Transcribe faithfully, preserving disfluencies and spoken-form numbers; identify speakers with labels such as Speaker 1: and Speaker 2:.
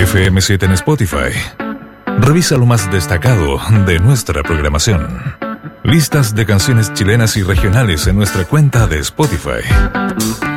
Speaker 1: F M siete en Spotify. Revisa lo más destacado de nuestra programación. Listas de canciones chilenas y regionales en nuestra cuenta de Spotify.